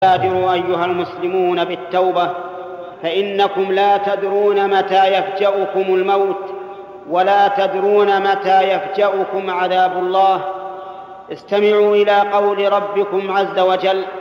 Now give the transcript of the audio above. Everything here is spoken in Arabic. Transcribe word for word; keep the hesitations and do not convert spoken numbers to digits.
بادروا أيها المسلمون بالتوبة، فإنكم لا تدرون متى يفجأكم الموت، ولا تدرون متى يفجأكم عذاب الله. استمعوا إلى قول ربكم عز وجل: